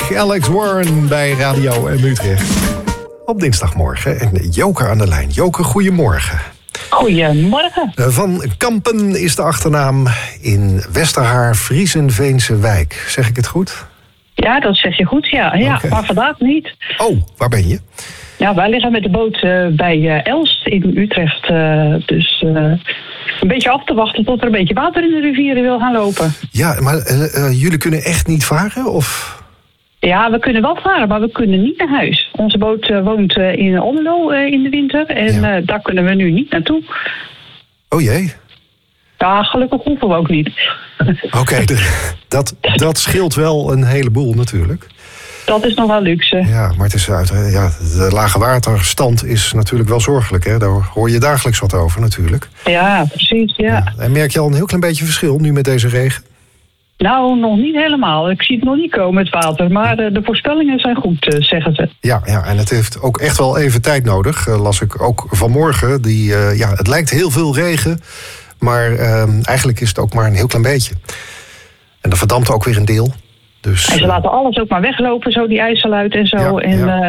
Alex Warren bij Radio M Utrecht. Op dinsdagmorgen. En Joke aan de lijn. Joke, goedemorgen. Goedemorgen. Van Kampen is de achternaam in Westerhaar, Friesenveense wijk. Zeg ik het goed? Ja, dat zeg je goed, ja. Okay. Maar vandaag niet. Oh, waar ben je? Ja, wij liggen met de boot bij Elst in Utrecht. Dus een beetje af te wachten tot er een beetje water in de rivieren wil gaan lopen. Ja, maar jullie kunnen echt niet varen? Of? Ja, we kunnen wel varen, maar we kunnen niet naar huis. Onze boot woont in Omelo in de winter. En daar kunnen we nu niet naartoe. Oh jee. Ja, gelukkig hoeven we ook niet. Oké, dat scheelt wel een heleboel natuurlijk. Dat is nog wel luxe. Ja, maar het is de lage waterstand is natuurlijk wel zorgelijk. Hè? Daar hoor je dagelijks wat over natuurlijk. Ja, precies, ja. En merk je al een heel klein beetje verschil nu met deze regen? Nou, nog niet helemaal. Ik zie het nog niet komen, het water. Maar de voorspellingen zijn goed, zeggen ze. Ja, en het heeft ook echt wel even tijd nodig. Las ik ook vanmorgen. Het lijkt heel veel regen. Maar eigenlijk is het ook maar een heel klein beetje. En dan verdampt ook weer een deel. Dus, en ze laten alles ook maar weglopen, zo die IJsseluit en zo.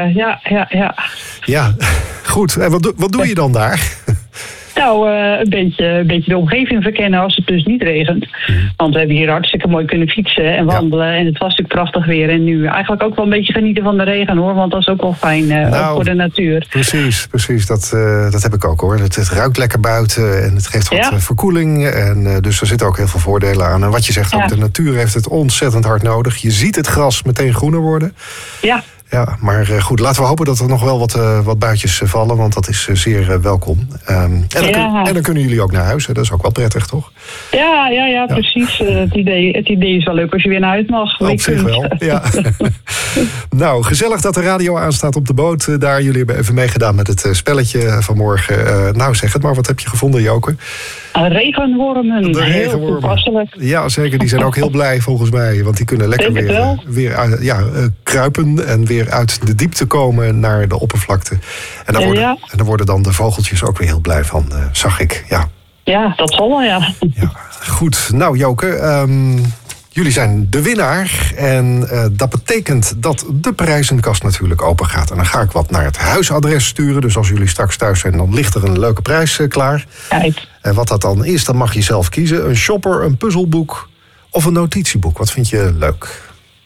Ja, goed. En wat doe je dan daar? Nou, een beetje de omgeving verkennen als het dus niet regent. Want we hebben hier hartstikke mooi kunnen fietsen en wandelen. Ja. En het was natuurlijk prachtig weer. En nu eigenlijk ook wel een beetje genieten van de regen, hoor. Want dat is ook wel fijn ook voor de natuur. Precies. Dat heb ik ook, hoor. Het ruikt lekker buiten en het geeft wat verkoeling. En dus er zitten ook heel veel voordelen aan. En wat je zegt, ook de natuur heeft het ontzettend hard nodig. Je ziet het gras meteen groener worden. Ja. Ja, maar goed, laten we hopen dat er nog wel wat buitjes vallen, want dat is zeer welkom. En dan kunnen jullie ook naar huis, hè? Dat is ook wel prettig, toch? Ja, precies. Het idee is wel leuk als je weer naar huis mag. Op zich wel, ja. Nou, gezellig dat de radio aanstaat op de boot. Daar, jullie hebben even meegedaan met het spelletje vanmorgen. Nou, zeg het maar, wat heb je gevonden, Joke? Regenwormen, heel toepasselijk. Ja, zeker. Die zijn ook heel blij volgens mij. Want die kunnen lekker weer kruipen en weer uit de diepte komen naar de oppervlakte. En daar worden dan de vogeltjes ook weer heel blij van, zag ik. Ja, dat zal wel, ja. Goed. Nou, Joke, jullie zijn de winnaar. En dat betekent dat de prijzenkast natuurlijk open gaat. En dan ga ik wat naar het huisadres sturen. Dus als jullie straks thuis zijn, dan ligt er een leuke prijs klaar. Kijk. En wat dat dan is, dan mag je zelf kiezen. Een shopper, een puzzelboek of een notitieboek. Wat vind je leuk?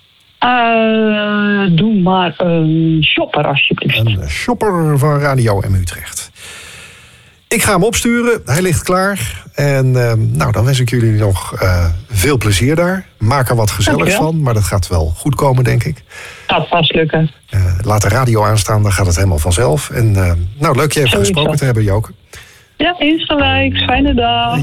Doe maar een shopper, alsjeblieft. Een shopper van Radio M Utrecht. Ik ga hem opsturen, hij ligt klaar. En dan wens ik jullie nog veel plezier daar. Maak er wat gezelligs van, maar dat gaat wel goed komen, denk ik. Gaat vast lukken. Laat de radio aanstaan, dan gaat het helemaal vanzelf. En leuk je even gesproken te hebben, Joke. Ja, insgelijks. Fijne dag.